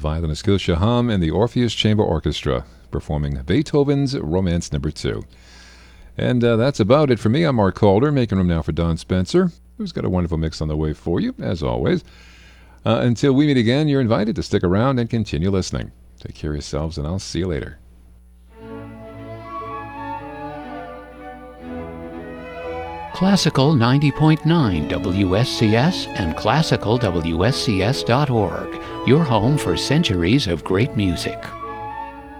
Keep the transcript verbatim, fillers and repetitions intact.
violinist Gilsha Hum and the Orpheus Chamber Orchestra performing Beethoven's Romance Number two. And uh, that's about it for me. I'm Mark Calder, making room now for Don Spencer, who's got a wonderful mix on the way for you, as always. Uh, until we meet again, you're invited to stick around and continue listening. Take care of yourselves, and I'll see you later. Classical ninety point nine W S C S and classical W S C S dot org, your home for centuries of great music.